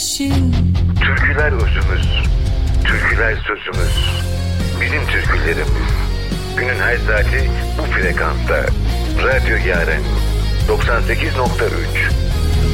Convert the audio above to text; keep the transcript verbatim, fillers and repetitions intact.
peşin. Türküler özümüz, türküler sözümüz. Bizim türkülerimiz. Günün her saati bu frekansta. Radyo Yaren doksan sekiz nokta üç.